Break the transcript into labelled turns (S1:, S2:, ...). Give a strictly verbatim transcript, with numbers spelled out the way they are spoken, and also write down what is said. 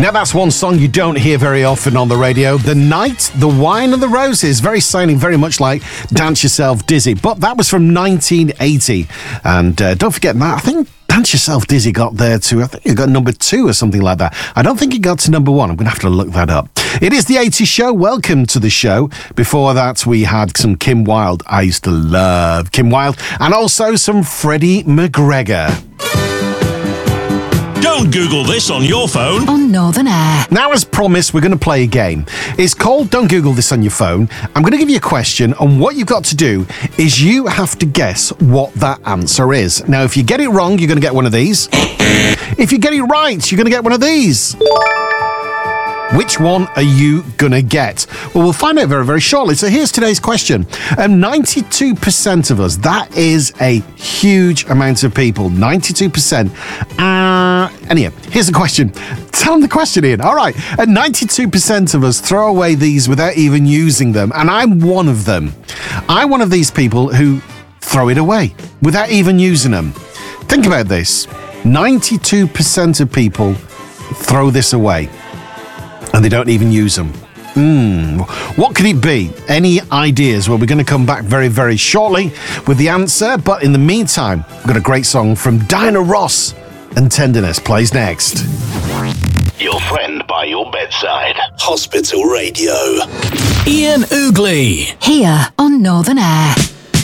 S1: Now that's one song you don't hear very often on the radio. The Night, The Wine and the Roses. Very sounding very much like Dance Yourself Dizzy. But that was from nineteen eighty. And uh, don't forget that, I think Dance Yourself Dizzy got there to, I think it got number two or something like that. I don't think it got to number one. I'm going to have to look that up. It is the eighties show. Welcome to the show. Before that, we had some Kim Wilde. I used to love Kim Wilde. And also some Freddie McGregor.
S2: Don't Google this on your phone.
S3: On Northern Air.
S1: Now, as promised, we're going to play a game. It's called Don't Google This on Your Phone. I'm going to give you a question, and what you've got to do is you have to guess what that answer is. Now, if you get it wrong, you're going to get one of these. If you get it right, you're going to get one of these. Which one are you going to get? Well, we'll find out very, very shortly. So here's today's question. Um, ninety-two percent of us, that is a huge amount of people. ninety-two percent. Uh, anyhow, here's the question. Tell them the question, Ian. All right. And ninety-two percent of us throw away these without even using them. And I'm one of them. I'm one of these people who throw it away without even using them. Think about this. ninety-two percent of people throw this away. And they don't even use them. Hmm. What could it be? Any ideas? Well, we're going to come back very, very shortly with the answer. But in the meantime, we've got a great song from Diana Ross, and Tenderness plays next.
S4: Your friend by your bedside. Hospital Radio.
S2: Ian Oogley.
S3: Here on Northern Air.